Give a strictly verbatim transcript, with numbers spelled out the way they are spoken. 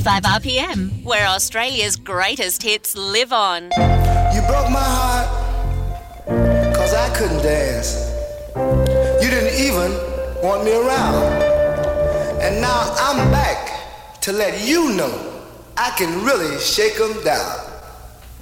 ninety-five R P M, where Australia's greatest hits live on. You broke my heart, cause I couldn't dance. You didn't even want me around. And now I'm back to let you know I can really shake 'em down.